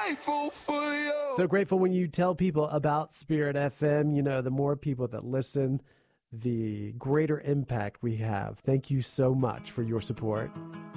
grateful for you. So grateful when you tell people about Spirit FM. You know, the more people that listen, the greater impact we have. Thank you so much for your support.